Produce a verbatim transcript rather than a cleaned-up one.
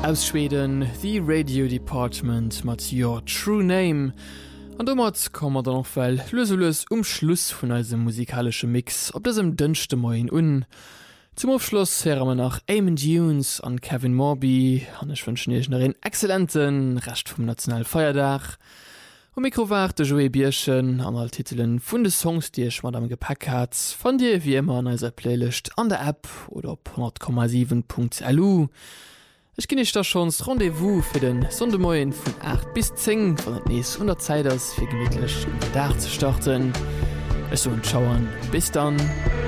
Aus Schweden, the Radio Department mat Your True Name. An dommer kommmer dann noch well löselos um Schluss vun als musikalsche Mix op dessem dënchte Moien un. Zum Aufschluss her man nach Eamon Dunes an Kevin Morby, an ech wünschen ich nach den exzellenten Recht vom Nationalfeierdach. O Mikro war de Joe Bierchen an all Titeln vun de Songs, die ich mat am Gepäck hat, von dir wie immer an eiser Playlist an der App oder op hundert Komma sieben Punkt l u. Ich geh nicht da schons Rendezvous für den Sondemoien von acht bis zehn von der nächsten hundert Zeit aus für gemütlich in den Tag zu starten. Es so und schauen. Bis dann.